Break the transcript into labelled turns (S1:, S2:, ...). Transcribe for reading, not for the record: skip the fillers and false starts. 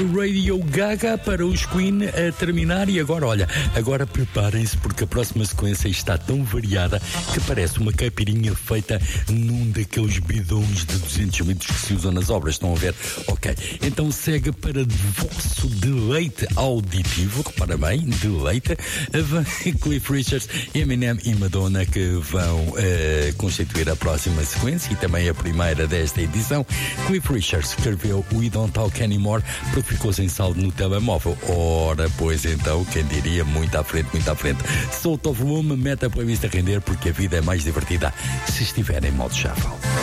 S1: Radio Gaga para os Queen a terminar. E agora, olha, agora preparem-se porque a próxima sequência está tão variada que parece uma caipirinha feita num daqueles bidões de 200 litros que se usam nas obras. Estão a ver? Ok. Então segue para vosso deleite auditivo. Repara bem, deleite. Cliff Richards, Eminem e Madonna que vão constituir a próxima sequência e também a primeira desta edição. Cliff Richards escreveu We Don't Talk Anymore porque ficou sem saldo no telemóvel. Ora, pois então, quem diria, muito à frente, muito à frente. Solta o volume, mete a playlist a render porque a vida é mais divertida se estiver em modo shuffle.